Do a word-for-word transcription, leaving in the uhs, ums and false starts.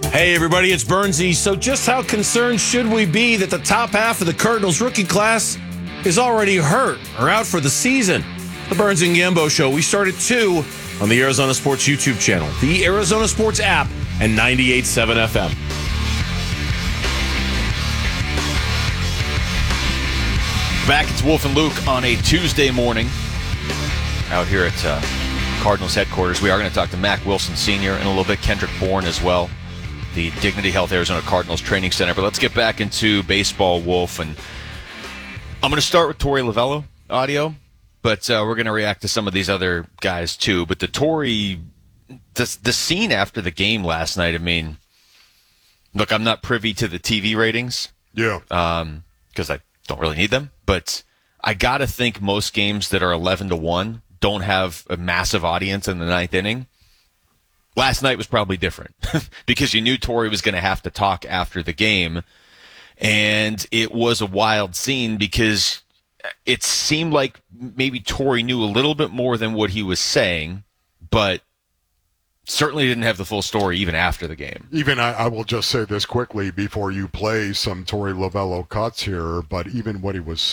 Hey everybody, it's Bernsey. So just how concerned should we be that the top half of the Cardinals rookie class is already hurt or out for the season? The Burns and Gambo Show. We started two on the Arizona Sports YouTube channel, the Arizona Sports app, and ninety-eight point seven F M. Back, it's Wolf and Luke on a Tuesday morning out here at uh, Cardinals headquarters. We are going to talk to Mack Wilson Senior in a little bit, Kendrick Bourne as well, the Dignity Health Arizona Cardinals Training Center. But let's get back into baseball, Wolf. And I'm going to start with Torey Lovullo audio, but uh, we're going to react to some of these other guys too. But the Torey, the, the scene after the game last night, I mean, look, I'm not privy to the T V ratings. Yeah. Um, because I don't really need them. But I got to think most games that are eleven to one don't have a massive audience in the ninth inning. Last night was probably different because you knew Torey was going to have to talk after the game. And it was a wild scene because it seemed like maybe Torey knew a little bit more than what he was saying, but certainly didn't have the full story even after the game. Even I, I will just say this quickly before you play some Torey Lovullo cuts here, but even what he was